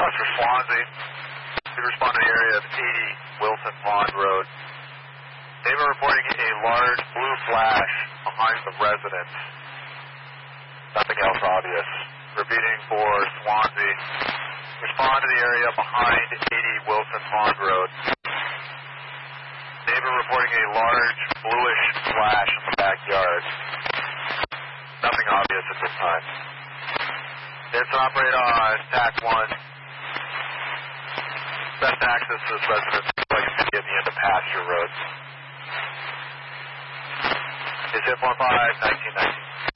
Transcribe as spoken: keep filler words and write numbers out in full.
Plus for Swansea. We respond to the area of eighty Wilson Pond Road. They've been reporting a large blue flash behind the residence. Nothing else obvious. Repeating for Swansea. Respond to the area behind eighty Wilson Pond Road. They've been reporting a large bluish flash in the backyard. Nothing obvious at this time. It's an operator on T A C one. Best access to this residence is like to be at the end of Pasture Road. It's hit one five, nineteen ninety.